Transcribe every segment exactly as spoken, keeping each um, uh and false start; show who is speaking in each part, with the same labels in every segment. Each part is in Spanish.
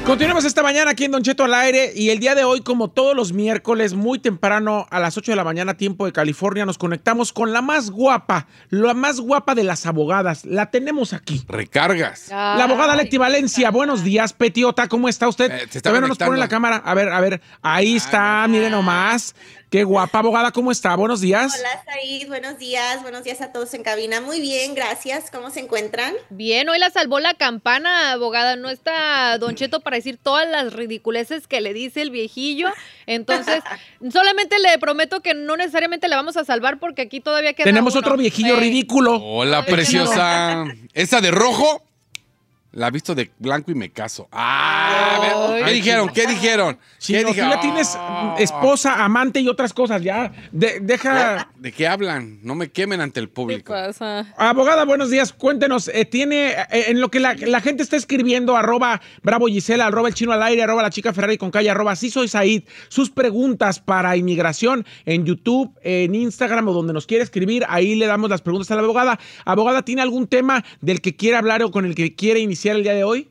Speaker 1: Continuamos esta mañana aquí en Don Cheto al aire y el día de hoy, como todos los miércoles, muy temprano a las ocho de la mañana, tiempo de California, nos conectamos con la más guapa, la más guapa de las abogadas. La tenemos aquí.
Speaker 2: Recargas.
Speaker 1: La abogada Leti Valencia. Buenos días, Petiota. ¿Cómo está usted?
Speaker 2: Eh, se está
Speaker 1: Todavía no nos
Speaker 2: conectando.
Speaker 1: pone la cámara. A ver, a ver. Ahí está, miren nomás. Qué guapa, abogada. ¿Cómo está? Buenos días.
Speaker 3: Hola, Said. Buenos días. Buenos días a todos en cabina. Muy bien, gracias. ¿Cómo se encuentran?
Speaker 4: Bien, hoy la salvó la campana, abogada. No está Don Cheto para decir todas las ridiculeces que le dice el viejillo. Entonces, solamente le prometo que no necesariamente la vamos a salvar porque aquí todavía queda
Speaker 1: Tenemos
Speaker 4: uno.
Speaker 1: otro viejillo
Speaker 4: Eh,
Speaker 1: ridículo.
Speaker 2: Hola, preciosa. Esa de rojo, la he visto de blanco y me caso. Ah, a ver, ¿qué
Speaker 4: Ay,
Speaker 2: dijeron? ¿Qué dijeron?
Speaker 1: Si
Speaker 2: ¿Qué
Speaker 1: no, tú
Speaker 2: dijeron?
Speaker 1: ya tienes
Speaker 2: Ah.
Speaker 1: mm, esposa, amante y otras cosas. Ya, De- deja...
Speaker 2: ¿De qué hablan? No me quemen ante el
Speaker 4: ¿Qué
Speaker 2: público.
Speaker 4: pasa?
Speaker 1: Abogada, buenos días. Cuéntenos, eh, tiene, eh, en lo que la, la gente está escribiendo, arroba Bravo Gisela, arroba el chino al aire, arroba la chica Ferrari con calle, arroba sí soy Said, sus preguntas para inmigración en YouTube, en Instagram o donde nos quiere escribir, ahí le damos las preguntas a la abogada. Abogada, ¿tiene algún tema del que quiere hablar o con el que quiere iniciar el día de hoy?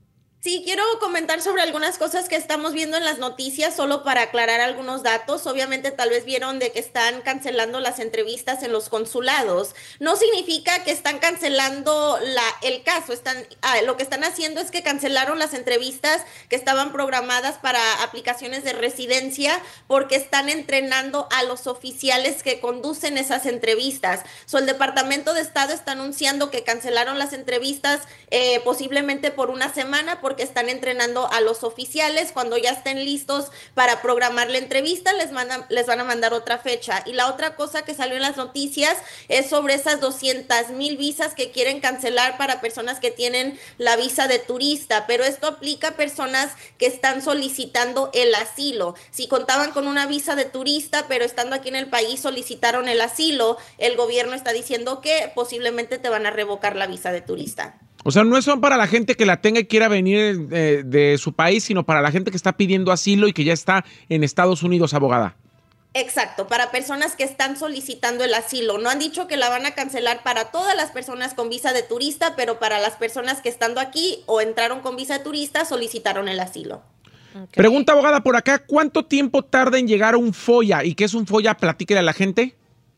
Speaker 3: Sí, quiero comentar sobre algunas cosas que estamos viendo en las noticias, solo para aclarar algunos datos. Obviamente, tal vez vieron de que están cancelando las entrevistas en los consulados. No significa que están cancelando la, el caso. Están, ah, lo que están haciendo es que cancelaron las entrevistas que estaban programadas para aplicaciones de residencia porque están entrenando a los oficiales que conducen esas entrevistas. So, el Departamento de Estado está anunciando que cancelaron las entrevistas eh, posiblemente por una semana porque están entrenando a los oficiales. Cuando ya estén listos para programar la entrevista, les, mandan, les van a mandar otra fecha. Y la otra cosa que salió en las noticias es sobre esas doscientas mil visas que quieren cancelar para personas que tienen la visa de turista, pero esto aplica a personas que están solicitando el asilo. Si contaban con una visa de turista, pero estando aquí en el país solicitaron el asilo, el gobierno está diciendo que posiblemente te van a revocar la visa de turista.
Speaker 1: O sea, no son para la gente que la tenga y quiera venir eh, de su país, sino para la gente que está pidiendo asilo y que ya está en Estados Unidos, abogada.
Speaker 3: Exacto, para personas que están solicitando el asilo. No han dicho que la van a cancelar para todas las personas con visa de turista, pero para las personas que estando aquí o entraron con visa de turista solicitaron el asilo.
Speaker 4: Okay.
Speaker 1: Pregunta, abogada, por acá, ¿cuánto tiempo tarda en llegar un FOIA? ¿Y qué es un FOIA? Platíquele a la gente.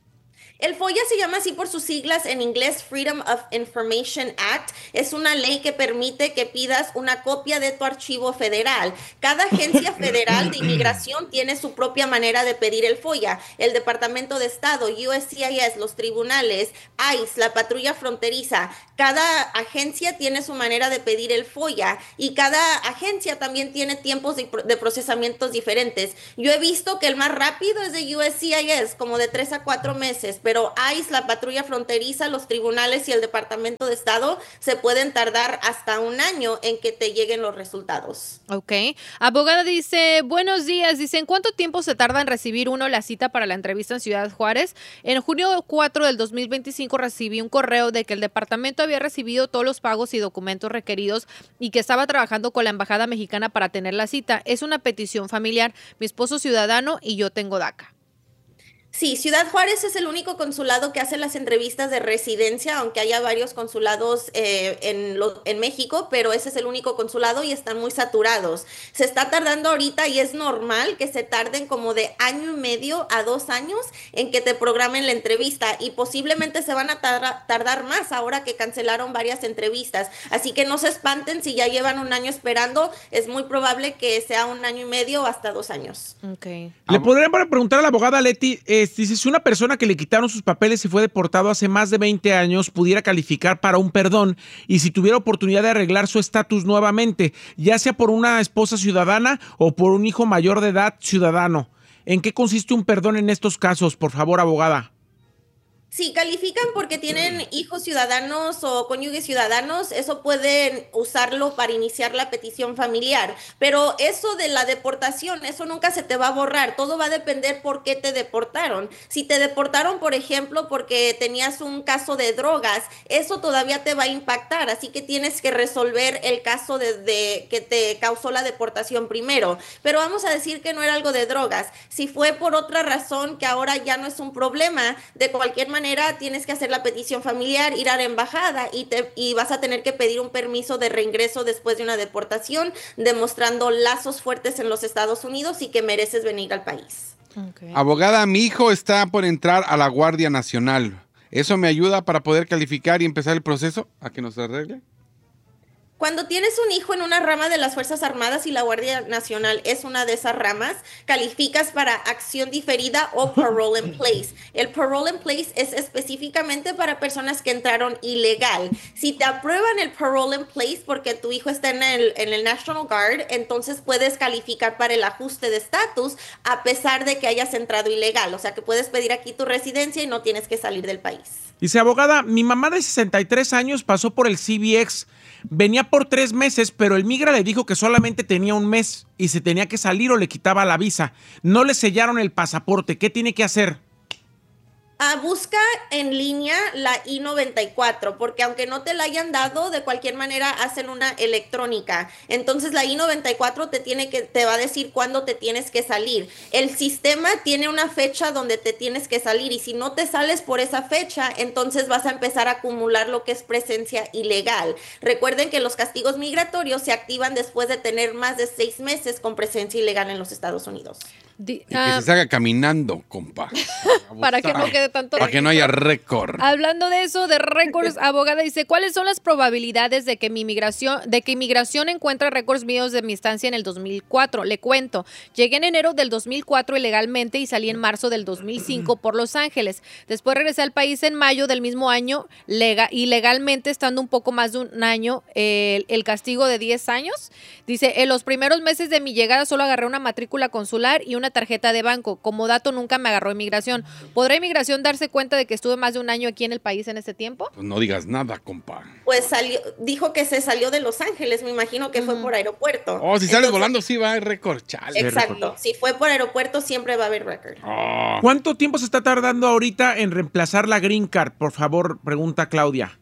Speaker 3: El FOIA se llama así por sus siglas en inglés, Freedom of Information Act. Es una ley que permite que pidas una copia de tu archivo federal. Cada agencia federal de inmigración tiene su propia manera de pedir el FOIA. El Departamento de Estado, U S C I S, los tribunales, I C E, la patrulla fronteriza. Cada agencia tiene su manera de pedir el FOIA y cada agencia también tiene tiempos de, de procesamientos diferentes. Yo he visto que el más rápido es de U S C I S, como de tres a cuatro meses, pero pero I C E, la patrulla fronteriza, los tribunales y el Departamento de Estado se pueden tardar hasta un año en que te lleguen los resultados.
Speaker 4: Ok. Abogada dice, buenos días. Dice, ¿en cuánto tiempo se tarda en recibir uno la cita para la entrevista en Ciudad Juárez? En junio cuatro del dos mil veinticinco recibí un correo de que el departamento había recibido todos los pagos y documentos requeridos y que estaba trabajando con la embajada mexicana para tener la cita. Es una petición familiar. Mi esposo es ciudadano y yo tengo DACA.
Speaker 3: Sí, Ciudad Juárez es el único consulado que hace las entrevistas de residencia, aunque haya varios consulados eh, en, lo, en México, pero ese es el único consulado y están muy saturados. Se está tardando ahorita y es normal que se tarden como de año y medio a dos años en que te programen la entrevista y posiblemente se van a tar- tardar más ahora que cancelaron varias entrevistas. Así que no se espanten si ya llevan un año esperando, es muy probable que sea un año y medio o hasta dos años.
Speaker 4: Okay.
Speaker 1: Le podrían preguntar a la abogada Leti, eh, dice, si una persona que le quitaron sus papeles y fue deportado hace más de veinte años pudiera calificar para un perdón y si tuviera oportunidad de arreglar su estatus nuevamente, ya sea por una esposa ciudadana o por un hijo mayor de edad ciudadano. ¿En qué consiste un perdón en estos casos, por favor, abogada?
Speaker 3: Si califican porque tienen hijos ciudadanos o cónyuges ciudadanos, eso pueden usarlo para iniciar la petición familiar. Pero eso de la deportación, eso nunca se te va a borrar. Todo va a depender por qué te deportaron. Si te deportaron, por ejemplo, porque tenías un caso de drogas, eso todavía te va a impactar. Así que tienes que resolver el caso de, de que te causó la deportación primero. Pero vamos a decir que no era algo de drogas. Si fue por otra razón que ahora ya no es un problema, de cualquier manera, manera tienes que hacer la petición familiar, ir a la embajada y, te, y vas a tener que pedir un permiso de reingreso después de una deportación, demostrando lazos fuertes en los Estados Unidos y que mereces venir al país.
Speaker 4: Okay.
Speaker 2: Abogada, mi hijo está por entrar a la Guardia Nacional. ¿Eso me ayuda para poder calificar y empezar el proceso a que nos arregle?
Speaker 3: Cuando tienes un hijo en una rama de las Fuerzas Armadas y la Guardia Nacional es una de esas ramas, calificas para acción diferida o parole in place. El parole in place es específicamente para personas que entraron ilegal. Si te aprueban el parole in place porque tu hijo está en el, en el National Guard, entonces puedes calificar para el ajuste de estatus a pesar de que hayas entrado ilegal. O sea que puedes pedir aquí tu residencia y no tienes que salir del país.
Speaker 1: Dice, abogada, mi mamá de sesenta y tres años pasó por el C B X. Venía por tres meses, pero el migra le dijo que solamente tenía un mes y se tenía que salir o le quitaba la visa. No le sellaron el pasaporte. ¿Qué tiene que hacer?
Speaker 3: Uh, busca en línea la I noventa y cuatro, porque aunque no te la hayan dado, de cualquier manera hacen una electrónica. Entonces la I noventa y cuatro te, tiene que, te va a decir cuándo te tienes que salir. El sistema tiene una fecha donde te tienes que salir y si no te sales por esa fecha, entonces vas a empezar a acumular lo que es presencia ilegal. Recuerden que los castigos migratorios se activan después de tener más de seis meses con presencia ilegal en los Estados Unidos.
Speaker 4: Di,
Speaker 2: Y
Speaker 4: uh,
Speaker 2: que se salga caminando, compa.
Speaker 4: para que no quede tanto
Speaker 2: Para que no haya récord.
Speaker 4: Hablando de eso, de récords, abogada dice, ¿cuáles son las probabilidades de que mi migración, de que inmigración encuentre récords míos de mi estancia en el dos mil cuatro? Le cuento, llegué en enero del dos mil cuatro ilegalmente y salí en marzo del dos mil cinco por Los Ángeles. Después regresé al país en mayo del mismo año, lega, ilegalmente estando un poco más de un año, eh, el, el castigo de diez años. Dice, en los primeros meses de mi llegada solo agarré una matrícula consular y una tarjeta de banco. Como dato, nunca me agarró inmigración. ¿Podrá inmigración darse cuenta de que estuve más de un año aquí en el país en ese tiempo?
Speaker 2: Pues no digas nada, compa.
Speaker 3: Pues salió, dijo que se salió de Los Ángeles, me imagino que fue por aeropuerto.
Speaker 2: Oh, si sales
Speaker 3: Entonces,
Speaker 2: volando, sí va a haber récord. Chale.
Speaker 3: exacto, si fue por aeropuerto siempre va a haber récord.
Speaker 2: Oh.
Speaker 1: ¿Cuánto tiempo se está tardando ahorita en reemplazar la Green Card? Por favor, pregunta Claudia.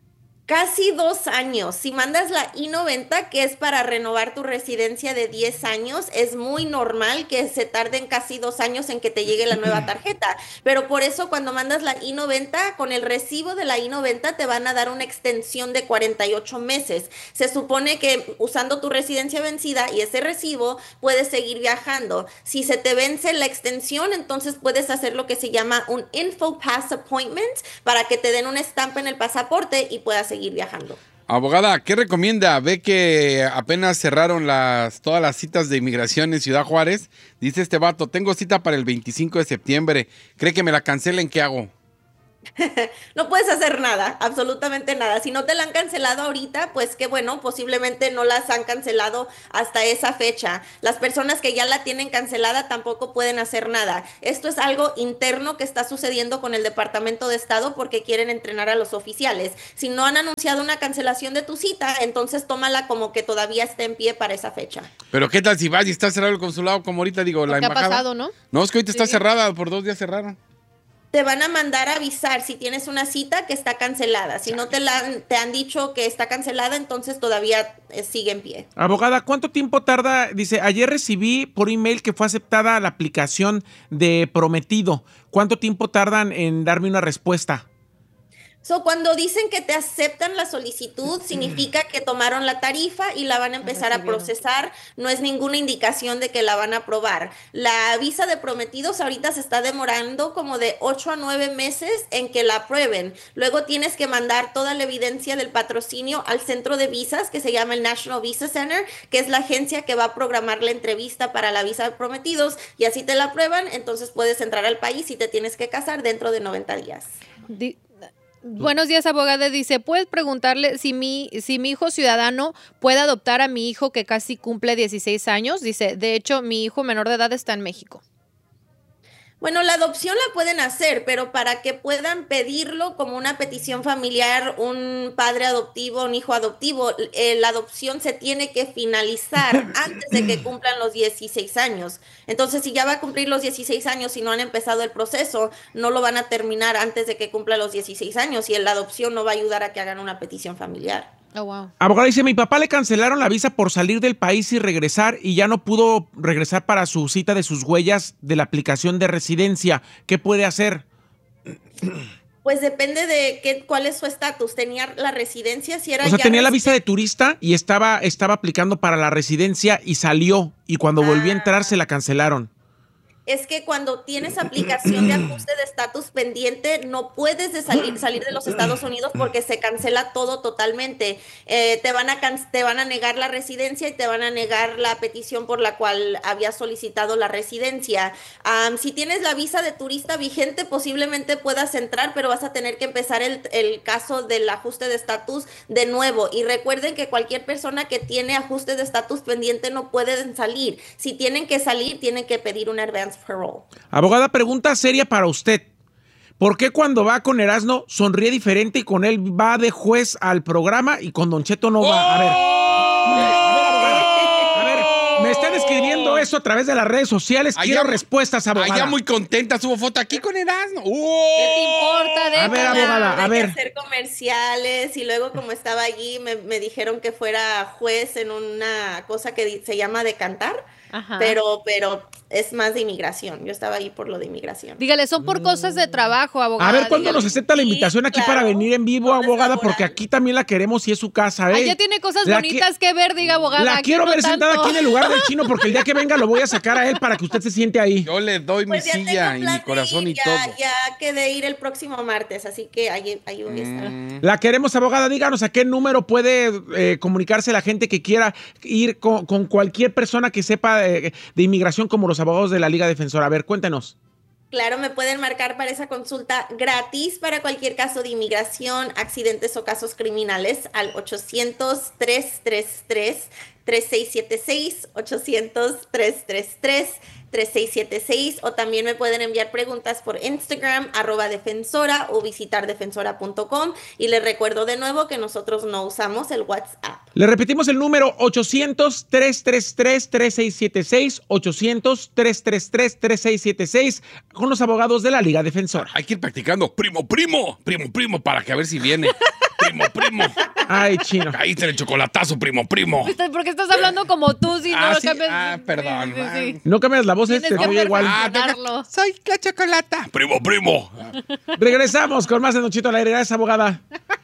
Speaker 3: Casi dos años. Si mandas la I noventa, que es para renovar tu residencia de diez años, es muy normal que se tarden casi dos años en que te llegue la nueva tarjeta. Pero por eso cuando mandas la I noventa, con el recibo de la I noventa te van a dar una extensión de cuarenta y ocho meses. Se supone que usando tu residencia vencida y ese recibo puedes seguir viajando. Si se te vence la extensión, entonces puedes hacer lo que se llama un Info Pass Appointment para que te den una estampa en el pasaporte y puedas seguir viajando.
Speaker 2: Abogada, ¿qué recomienda? Ve que apenas cerraron las, todas las citas de inmigración en Ciudad Juárez. Dice este vato, tengo cita para el veinticinco de septiembre. ¿Cree que me la cancelen? ¿Qué hago?
Speaker 3: No puedes hacer nada, absolutamente nada. Si no te la han cancelado ahorita, pues qué bueno, posiblemente no las han cancelado hasta esa fecha. Las personas que ya la tienen cancelada tampoco pueden hacer nada. Esto es algo interno que está sucediendo con el Departamento de Estado porque quieren entrenar a los oficiales. Si no han anunciado una cancelación de tu cita, entonces tómala como que todavía está en pie para esa fecha.
Speaker 2: Pero ¿qué tal si vas y está cerrado el consulado como ahorita digo, la
Speaker 4: ¿Qué ha
Speaker 2: embajada?
Speaker 4: pasado, no?
Speaker 2: No, es que ahorita
Speaker 4: Sí.
Speaker 2: está cerrada, por dos días cerraron.
Speaker 3: Te van a mandar a avisar si tienes una cita que está cancelada. Si no te, la, te han dicho que está cancelada, entonces todavía eh, sigue en pie.
Speaker 1: Abogada, ¿cuánto tiempo tarda? Dice, ayer recibí por email que fue aceptada la aplicación de Prometido. ¿Cuánto tiempo tardan en darme una respuesta?
Speaker 3: So, cuando dicen que te aceptan la solicitud, significa que tomaron la tarifa y la van a empezar a procesar. No es ninguna indicación de que la van a aprobar. La visa de prometidos ahorita se está demorando como de ocho a nueve meses en que la aprueben. Luego tienes que mandar toda la evidencia del patrocinio al centro de visas que se llama el National Visa Center, que es la agencia que va a programar la entrevista para la visa de prometidos, y así te la aprueban, entonces puedes entrar al país y te tienes que casar dentro de noventa días.
Speaker 4: Di- Buenos días, abogada. Dice, ¿puedes preguntarle si mi, si mi hijo ciudadano puede adoptar a mi hijo que casi cumple dieciséis años? Dice, de hecho, mi hijo menor de edad está en México.
Speaker 3: Bueno, la adopción la pueden hacer, pero para que puedan pedirlo como una petición familiar, un padre adoptivo, un hijo adoptivo, eh, la adopción se tiene que finalizar antes de que cumplan los dieciséis años. Entonces, si ya va a cumplir los dieciséis años y no han empezado el proceso, no lo van a terminar antes de que cumpla los dieciséis años y la adopción no va a ayudar a que hagan una petición familiar.
Speaker 4: Oh, wow.
Speaker 1: Abogada dice, mi papá le cancelaron la visa por salir del país y regresar y ya no pudo regresar para su cita de sus huellas de la aplicación de residencia. ¿Qué puede hacer?
Speaker 3: Pues depende de qué, cuál es su estatus. Tenía la residencia, si era
Speaker 1: O sea,
Speaker 3: ya
Speaker 1: tenía la
Speaker 3: resi-
Speaker 1: visa de turista y estaba, estaba aplicando para la residencia y salió. Y cuando volvió a entrar se la cancelaron.
Speaker 3: Es que cuando tienes aplicación de ajuste de estatus pendiente, no puedes de salir, salir de los Estados Unidos porque se cancela todo totalmente. Eh, te, van a can- te van a negar la residencia y te van a negar la petición por la cual habías solicitado la residencia. Um, si tienes la visa de turista vigente, posiblemente puedas entrar, pero vas a tener que empezar el, el caso del ajuste de estatus de nuevo. Y recuerden que cualquier persona que tiene ajuste de estatus pendiente no pueden salir. Si tienen que salir, tienen que pedir un advance parole.
Speaker 1: Abogada, pregunta seria para usted. ¿Por qué cuando va con Erasmo sonríe diferente y con él va de juez al programa y con Don Cheto no va? A ver. A ver, me están escribiendo eso a través de las redes sociales.
Speaker 2: Allá-
Speaker 1: Quiero respuestas, abogada.
Speaker 2: Allá muy contenta, subo foto aquí con Erasmo.
Speaker 4: ¿Qué te importa?
Speaker 1: A ver,
Speaker 4: Déjala.
Speaker 1: abogada, a
Speaker 3: Hay que
Speaker 1: ver.
Speaker 3: hacer comerciales y luego como estaba allí me, me dijeron que fuera juez en una cosa que di- se llama de cantar,
Speaker 4: Ajá.
Speaker 3: pero pero es más de inmigración. Yo estaba ahí por lo de inmigración.
Speaker 4: Dígale, son por cosas de trabajo, abogada.
Speaker 1: A ver, ¿cuándo
Speaker 4: dígale.
Speaker 1: nos acepta la
Speaker 3: Sí,
Speaker 1: invitación aquí
Speaker 3: claro.
Speaker 1: para venir en vivo,
Speaker 3: ¿Dónde está
Speaker 1: abogada?
Speaker 3: laboral?
Speaker 1: Porque aquí también la queremos y es su casa, ¿eh?
Speaker 4: Ay, ya tiene cosas
Speaker 1: La
Speaker 4: bonitas que ver, diga abogada.
Speaker 1: La
Speaker 4: aquí
Speaker 1: quiero
Speaker 4: no
Speaker 1: ver sentada
Speaker 4: tanto.
Speaker 1: aquí en el lugar del chino porque el día que venga lo voy a sacar a él para que usted se siente ahí.
Speaker 2: Yo le doy
Speaker 3: Pues
Speaker 2: mi
Speaker 3: ya tengo
Speaker 2: silla y
Speaker 3: plan
Speaker 2: mi
Speaker 3: de
Speaker 2: corazón
Speaker 3: ir,
Speaker 2: y
Speaker 3: ya,
Speaker 2: todo.
Speaker 3: ya quedé ir el próximo martes, así que ahí, ahí voy a estar.
Speaker 2: Mm.
Speaker 1: La queremos, abogada. Díganos a qué número puede eh, comunicarse la gente que quiera ir con, con cualquier persona que sepa eh, de inmigración como los abogados de la Liga Defensora. A ver, cuéntenos.
Speaker 3: Claro, me pueden marcar para esa consulta gratis para cualquier caso de inmigración, accidentes o casos criminales al ochocientos, tres tres tres, tres seis siete seis, ochocientos, tres tres tres, tres seis siete seis, o también me pueden enviar preguntas por Instagram, arroba defensora, o visitar defensora punto com. Y les recuerdo de nuevo que nosotros no usamos el WhatsApp.
Speaker 1: Le repetimos el número ochocientos, tres tres tres, tres seis siete seis, ochocientos, tres tres tres, tres seis siete seis con los abogados de la Liga Defensora.
Speaker 2: Hay que ir practicando. Primo, primo, primo, primo, para que a ver si viene. Primo, primo.
Speaker 1: Ay, chino.
Speaker 2: Ahí está el chocolatazo, primo, primo.
Speaker 4: ¿Por qué estás hablando como tú? Si no
Speaker 2: Ah,
Speaker 4: lo
Speaker 2: sí.
Speaker 4: cambias?
Speaker 2: Ah, perdón.
Speaker 4: Sí, sí, sí.
Speaker 1: No cambias la voz,
Speaker 4: Tienes
Speaker 1: este,
Speaker 4: que
Speaker 1: oye igual.
Speaker 2: Ah,
Speaker 4: perfeccionarlo.
Speaker 2: soy la chocolata. Primo, primo.
Speaker 1: Regresamos con más de Don Cheto al aire. Gracias, abogada.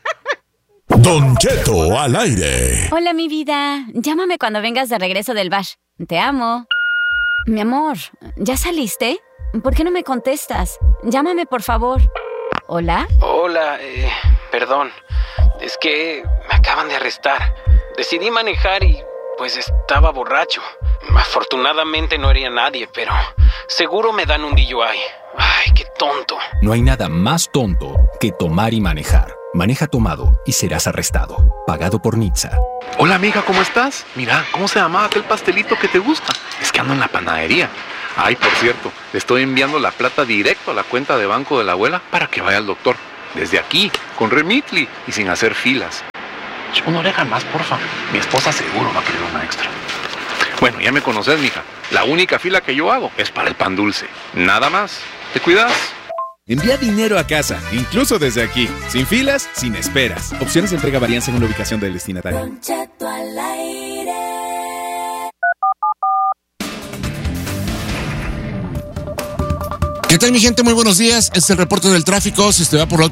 Speaker 5: Don Cheto al aire.
Speaker 6: Hola, mi vida. Llámame cuando vengas de regreso del bash. Te amo. Mi amor, ¿ya saliste? ¿Por qué no me contestas? Llámame, por favor. ¿Hola?
Speaker 7: Hola, eh, perdón. Es que me acaban de arrestar. Decidí manejar y pues estaba borracho. Afortunadamente no hería a nadie, pero seguro me dan un D U I. Ay, qué tonto.
Speaker 8: No hay nada más tonto que tomar y manejar. Maneja tomado y serás arrestado. Pagado por N H T S A.
Speaker 9: Hola amiga, ¿cómo estás? Mira, ¿cómo se llamaba aquel pastelito que te gusta? Es que ando en la panadería. Ay, por cierto, le estoy enviando la plata directo a la cuenta de banco de la abuela para que vaya al doctor. Desde aquí, con Remitly y sin hacer filas. Ch, Una oreja más, porfa. Mi esposa seguro va a querer una extra. Bueno, ya me conoces, mija. La única fila que yo hago es para el pan dulce. Nada más. ¿Te cuidas?
Speaker 10: Envía dinero a casa, incluso desde aquí, sin filas, sin esperas. Opciones de entrega varían según la ubicación del destinatario.
Speaker 11: Don Cheto al aire.
Speaker 12: ¿Qué tal, mi gente? Muy buenos días. Este es el reporte del tráfico. Si usted va por la